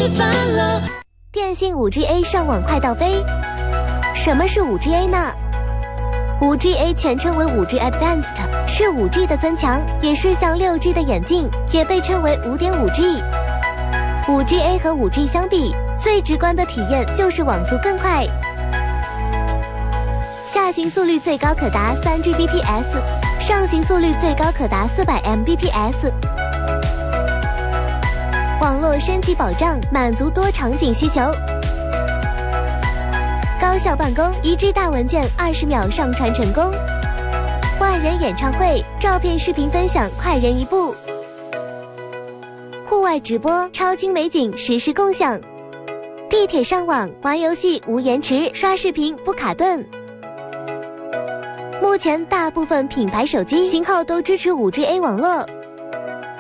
电信 5G-A 上网快到飞。什么是 5G-A 呢？ 5G-A 全称为 5G Advanced， 是 5G 的增强，也是向 6G 的演进，也被称为 5.5G。 5G-A 和 5G 相比，最直观的体验就是网速更快，下行速率最高可达 3Gbps， 上行速率最高可达400 Mbps。网络升级保障，满足多场景需求。高效办公，1G 大文件20秒上传成功。万人演唱会，照片视频分享快人一步。户外直播，超精美景实时共享。地铁上网，玩游戏无延迟，刷视频不卡顿。目前大部分品牌手机型号都支持 5G-A 网络。